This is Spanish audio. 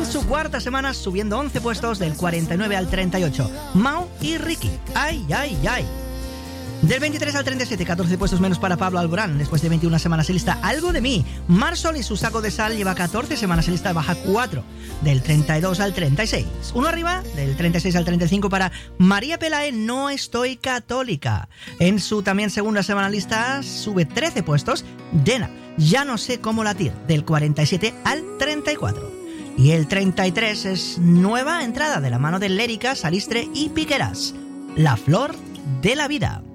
su cuarta semana, subiendo 11 puestos del 49 al 38. Mao y Ricky. ¡Ay, ay, ay! Del 23 al 37, 14 puestos menos para Pablo Alborán. Después de 21 semanas en lista, Algo de mí. Marsol y su saco de sal lleva 14 semanas en lista, baja 4. Del 32 al 36. Uno arriba, del 36 al 35 para María Pelae, No estoy católica. En su también segunda semana en lista, sube 13 puestos. Dena, Ya no sé cómo latir. Del 47 al 34. Y el 33 es nueva entrada de la mano de Lérica, Salistre y Piqueras. La flor de la vida.